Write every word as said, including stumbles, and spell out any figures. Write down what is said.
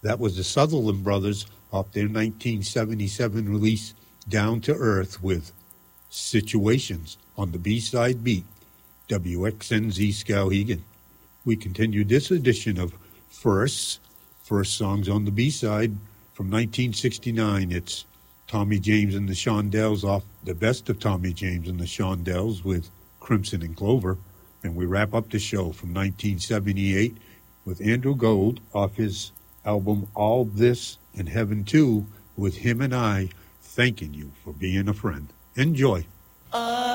That was the Sutherland Brothers off their nineteen seventy-seven release Down to Earth with Situations on the B-side beat, W X N Z Skowhegan. We continue this edition of Firsts, First Songs on the B-side from nineteen sixty-nine. It's Tommy James and the Shondells off the best of Tommy James and the Shondells with Crimson and Clover. And we wrap up the show from nineteen seventy-eight with Andrew Gold off his album All This and Heaven Too with Him and I Thanking You for Being a Friend. Enjoy. Uh